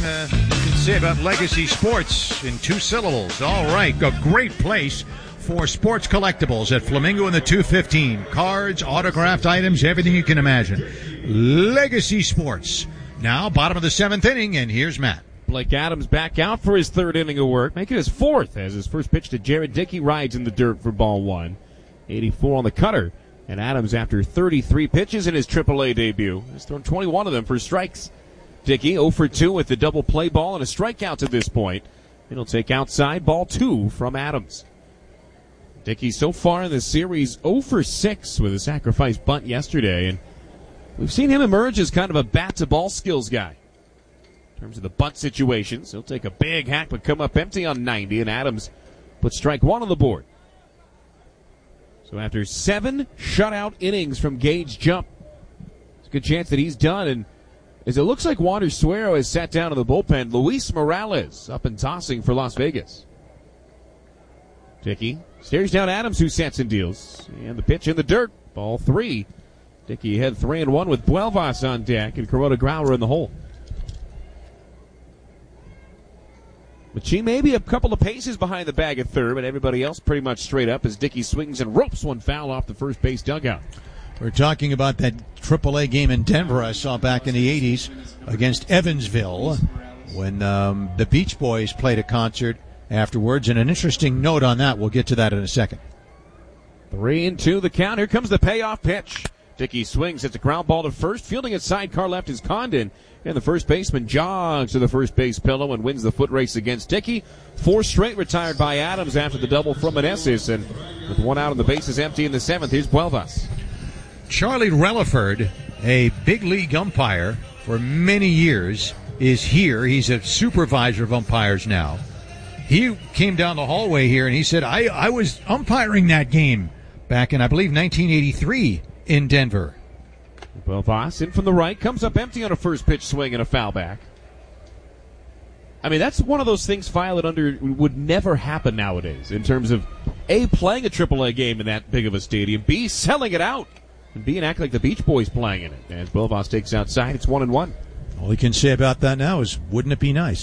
you can say about Legacy Sports in 2 syllables. All right, a great place for sports collectibles at Flamingo in the 215. Cards, autographed items, everything you can imagine. Legacy Sports. Now, bottom of the 7th inning, and here's Matt. Blake Adams back out for his 3rd inning of work, making his 4th as his first pitch to Jared Dickey rides in the dirt for ball 1. 84 on the cutter. And Adams, after 33 pitches in his AAA debut, has thrown 21 of them for strikes. Dickey 0 for 2 with the double play ball and a strikeout to this point. He'll take outside, ball 2 from Adams. Dickey so far in the series 0 for 6 with a sacrifice bunt yesterday. And we've seen him emerge as kind of a bat-to-ball skills guy. In terms of the bunt situations, he'll take a big hack but come up empty on 90, and Adams puts strike 1 on the board. So after 7 shutout innings from Gage Jump, it's a good chance that he's done. And as it looks like Wander Suero has sat down in the bullpen, Luis Morales up and tossing for Las Vegas. Dickey stares down Adams, who sets and deals. And the pitch in the dirt, ball 3. Dickey had 3-1 with Buelvas on deck and Corona Grauer in the hole. Machine maybe a couple of paces behind the bag at third, but everybody else pretty much straight up as Dickey swings and ropes one foul off the first base dugout. We're talking about that AAA game in Denver I saw back in the 80s against Evansville when the Beach Boys played a concert afterwards. And an interesting note on that, we'll get to that in a second. 3-2 the count. Here comes the payoff pitch. Dickey swings, hits a ground ball to first. Fielding it sidecar left is Condon. And the first baseman jogs to the first base pillow and wins the foot race against Dickey. 4 straight retired by Adams after the double from Meneses. And with 1 out and the bases empty in the 7th, here's Buelvas. Charlie Relaford, a big league umpire for many years, is here. He's a supervisor of umpires now. He came down the hallway here and he said, I was umpiring that game back in, I believe, 1983 in Denver. Buelvas in from the right, comes up empty on a first pitch swing and a foul back. I mean, that's one of those things Violet under would never happen nowadays in terms of A, playing a AAA game in that big of a stadium, B, selling it out, and B, and act like the Beach Boys playing in it. As Buelvas takes outside, it's 1-1. All he can say about that now is, wouldn't it be nice?